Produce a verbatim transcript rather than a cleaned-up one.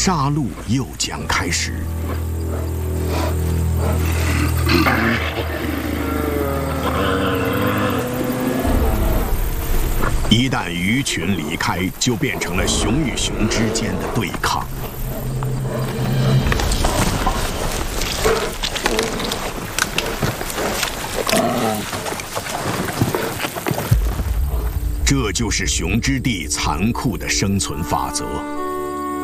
杀戮又将开始。一旦鱼群离开，就变成了熊与熊之间的对抗。这就是熊之地残酷的生存法则。